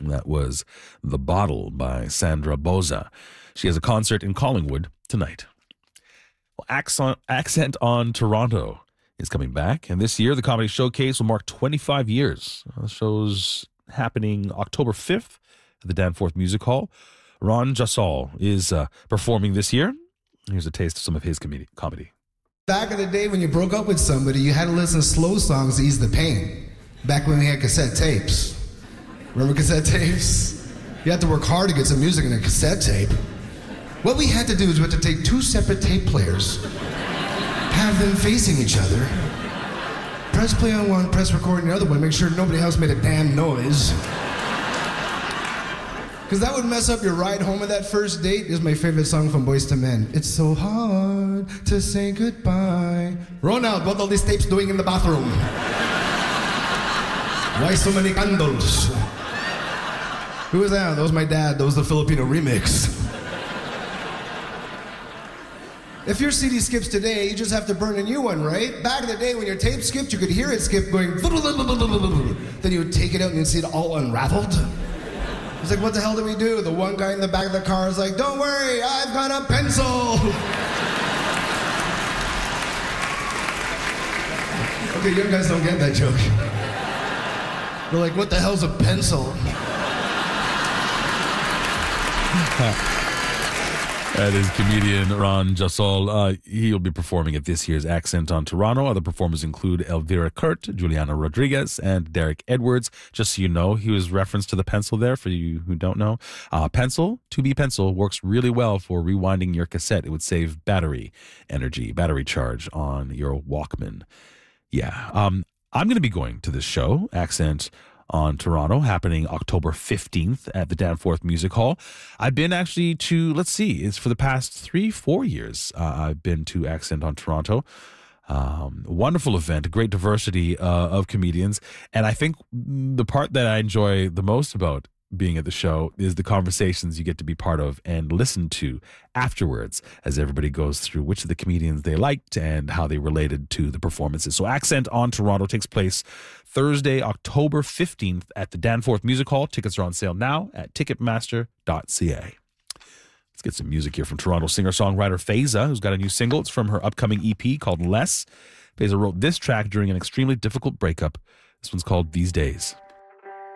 That was The Bottle by Sandra Boza. She has a concert in Collingwood tonight. Well, Accent on Toronto is coming back, and this year the Comedy Showcase will mark 25 years. The show's happening October 5th at the Danforth Music Hall. Ron Jassal is performing this year. Here's a taste of some of his comedy. Back in the day when you broke up with somebody, you had to listen to slow songs to ease the pain. Back when we had cassette tapes. Remember cassette tapes? You had to work hard to get some music in a cassette tape. What we had to do is we had to take two separate tape players, have them facing each other, press play on one, press record on the other one, make sure nobody else made a damn noise. Because that would mess up your ride home of that first date. This is my favorite song from Boyz II Men. It's so hard to say goodbye. Ronald, what all these tapes doing in the bathroom? Why so many candles? Who was that? That was my dad. That was the Filipino remix. If your CD skips today, you just have to burn a new one, right? Back in the day when your tape skipped, you could hear it skip going... Then you would take it out and you'd see it all unraveled. It's like, what the hell do we do? The one guy in the back of the car is like, don't worry, I've got a pencil. Okay, young guys don't get that joke. They're like, what the hell's a pencil? That is comedian Ron Jassal. He'll be performing at this year's Accent on Toronto. Other performers include Elvira Kurt, Juliana Rodriguez, and Derek Edwards. Just so you know, he was referenced to the pencil there for you who don't know. Pencil, 2B pencil, works really well for rewinding your cassette. It would save battery charge on your Walkman. Yeah. I'm going to be going to this show, Accent on Toronto, happening October 15th at the Danforth Music Hall. I've been actually to, it's for the past 3-4 years, I've been to Accent on Toronto. Wonderful event, great diversity of comedians. And I think the part that I enjoy the most about being at the show is the conversations you get to be part of and listen to afterwards as everybody goes through which of the comedians they liked and how they related to the performances. So Accent on Toronto takes place Thursday, October 15th at the Danforth Music Hall. Tickets are on sale now at ticketmaster.ca. Let's get some music here from Toronto singer-songwriter Faiza, who's got a new single. It's from her upcoming EP called Less. Faiza wrote this track during an extremely difficult breakup. This one's called These Days.